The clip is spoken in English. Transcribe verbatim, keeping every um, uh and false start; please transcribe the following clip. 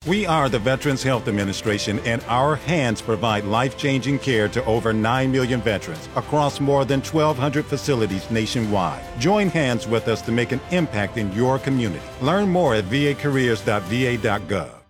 We are the Veterans Health Administration, and our hands provide life-changing care to over nine million veterans across more than twelve hundred facilities nationwide. Join hands with us to make an impact in your community. Learn more at v a careers dot v a dot gov.